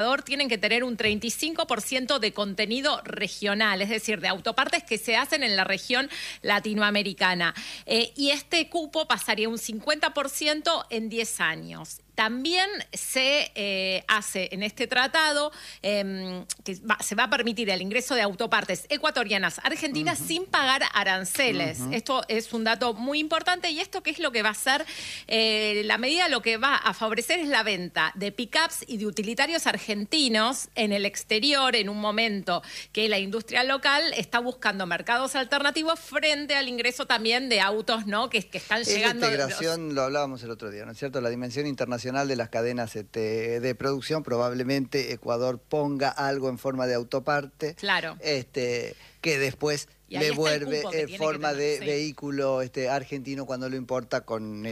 tienen que tener un 35% de contenido regional, es decir, de autopartes que se hacen en la región latinoamericana. Y este cupo pasaría un 50% en 10 años. También se hace en este tratado se va a permitir el ingreso de autopartes ecuatorianas argentinas sin pagar aranceles. Esto es un dato muy importante y esto ¿qué es lo que va a hacer? La medida lo que va a favorecer es la venta de pick-ups y de utilitarios argentinos en el exterior en un momento que la industria local está buscando mercados alternativos frente al ingreso también de autos, ¿no? que están llegando. La integración, lo hablábamos el otro día, ¿no es cierto? La dimensión internacional de las cadenas de producción, probablemente Ecuador ponga algo en forma de autoparte, claro, que después le vuelve en forma de vehículo argentino cuando lo importa con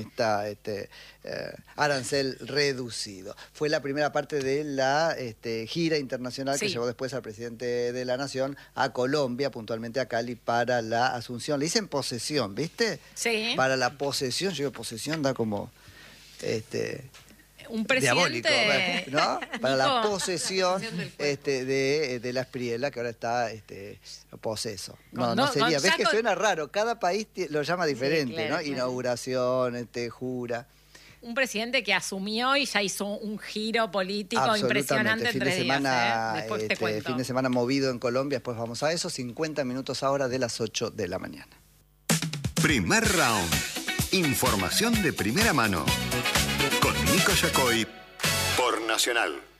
arancel reducido. Fue la primera parte de la gira internacional que llevó después al presidente de la Nación a Colombia, puntualmente a Cali, para la asunción. Le dicen posesión, ¿viste? Sí. Para la posesión, yo digo posesión da como... un presidente diabólico, ¿no? Para la posesión de la Espriella, que ahora está poseso. No sería. ¿Ves que suena raro? Cada país lo llama diferente, sí, claro, ¿no? Inauguración, jura. Un presidente que asumió y ya hizo un giro político impresionante en 3 días. Después te cuento. Fin de semana movido en Colombia, después vamos a eso. 50 minutos ahora de las 8 de la mañana. Primer round. Información de primera mano. Con Nico Yacoy por Nacional.